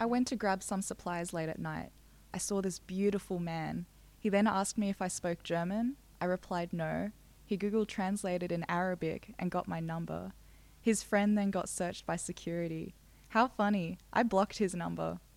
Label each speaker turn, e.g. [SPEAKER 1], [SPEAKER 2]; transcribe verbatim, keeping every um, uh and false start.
[SPEAKER 1] I went to grab some supplies late at night. I saw this beautiful man. He then asked me if I spoke German. I replied no. He Google translated in Arabic and got my number. His friend then got searched by security. How funny. I blocked his number.